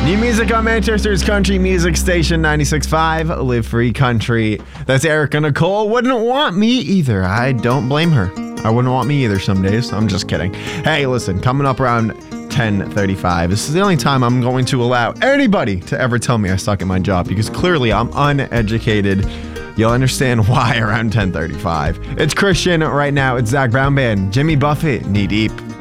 New music on Manchester's country music station 96.5, Live Free Country. That's Erica Nicole. Wouldn't want me either. I don't blame her. I wouldn't want me either some days. I'm just kidding. Hey, listen, coming up around 10:35. This is the only time I'm going to allow anybody to ever tell me I suck at my job, because clearly I'm uneducated. You'll understand why around 10:35. It's Christian right now. It's Zach Brown Band, Jimmy Buffett, Knee Deep.